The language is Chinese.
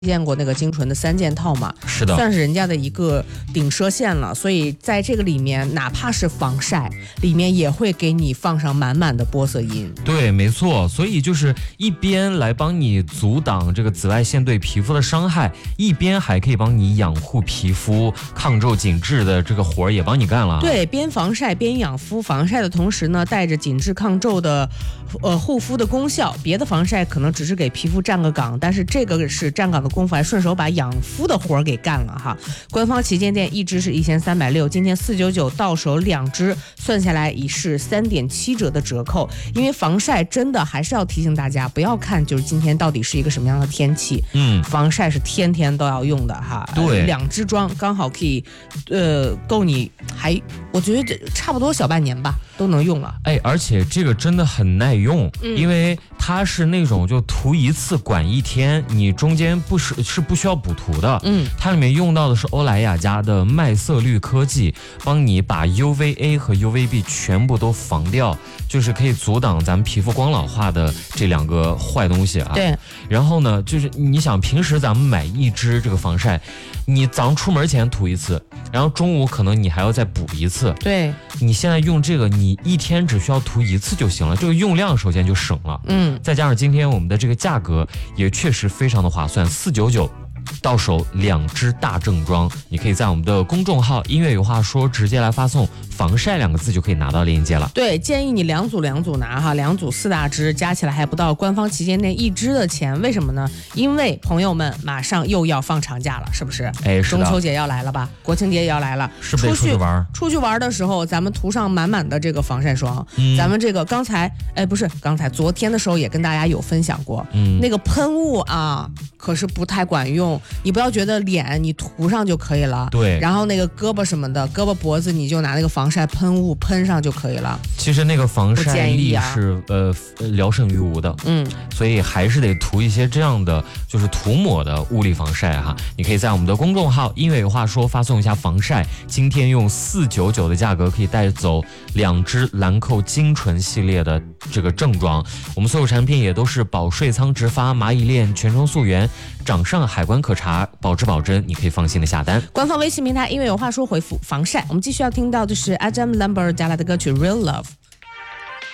见过那个精纯的3件套嘛， 是的， 算是人家的一个顶奢线了。所以在这个里面，哪怕是防晒，里面也会给你放上满满的玻色因。 对，没错。所以就是一边来帮你阻挡这个紫外线对皮肤的伤害，一边还可以帮你养护皮肤、抗皱紧致的这个活儿也帮你干了。 对，边防晒边养肤，防晒的同时呢，带着紧致抗皱的护肤的功效。别的防晒可能只是给皮肤站个岗，但是这个是站岗的功夫，还顺手把养肤的活儿给干了哈。官方旗舰店一支是1360，今天499到手2支，算下来已是3.7折的折扣。因为防晒真的还是要提醒大家，不要看就是今天到底是一个什么样的天气，防晒是天天都要用的哈。 对 ，2支装刚好可以，够你我觉得差不多小半年吧都能用了。 而且这个真的很耐用，因为它是那种就涂一次管1天，你中间不需要补涂的。它里面用到的是欧莱雅家的麦色绿科技，帮你把 UVA 和 UVB 全部都防掉，就是可以阻挡咱们皮肤光老化的这2个坏东西啊。 对。 然后呢，就是你想平时咱们买1支这个防晒，你早上出门前涂1次，然后中午可能你还要再补1次。 对。 你现在用这个，你1天只需要涂1次就行了，这个用量首先就省了。再加上今天我们的这个价格也确实非常的划算，499。到手2支大正装，你可以在我们的公众号音乐有话说直接来发送防晒2个字就可以拿到链接了。 对，建议你2组拿哈，2组4大支，加起来还不到官方旗舰店1支的钱。为什么呢？因为朋友们马上又要放长假了，是不是？ 是的。 中秋节要来了吧，国庆节也要来了， 是不是得出去玩？ 出去玩的时候，咱们涂上满满的这个防晒霜。咱们这个昨天的时候也跟大家有分享过，那个喷雾啊，可是不太管用。你不要觉得脸你涂上就可以了， 对， 然后那个胳膊什么的，胳膊脖子你就拿那个防晒喷雾喷上就可以了。 其实那个防晒力是聊胜于无的，所以还是得涂一些这样的就是涂抹的物理防晒哈。你可以在我们的公众号音乐有话说发送一下防晒，今天用499的价格可以带走2支兰蔻精纯系列的这个正装。我们所有产品也都是保税仓直发，蚂蚁链全程溯源，掌上海关可查，保质保真，你可以放心的下单。 官方微信平台音乐有话说回复防晒。我们继续要听到就是 Adam Lambert 带来的歌曲 Real Love。